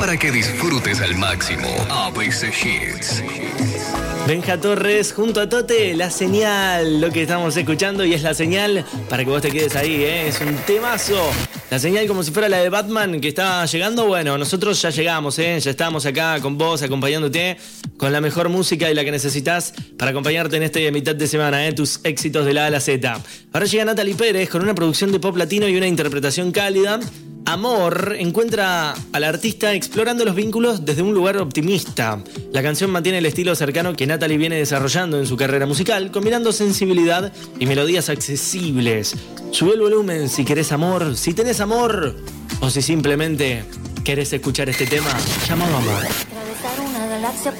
para que disfrutes al máximo. ABC Hits. Benja Torres junto a Tote, La Señal, lo que estamos escuchando, y es La Señal para que vos te quedes ahí, es un temazo. La Señal como si fuera la de Batman que está llegando. Bueno, nosotros ya llegamos, ya estamos acá con vos, acompañándote con la mejor música y la que necesitas para acompañarte en este mitad de semana, tus éxitos de la A a la Z. Ahora llega Natalie Pérez con una producción de pop latino y una interpretación cálida. Amor encuentra al artista explorando los vínculos desde un lugar optimista. La canción mantiene el estilo cercano que Natalie viene desarrollando en su carrera musical, combinando sensibilidad y melodías accesibles. Sube el volumen si querés amor, si tenés amor, o si simplemente querés escuchar este tema llamado Amor.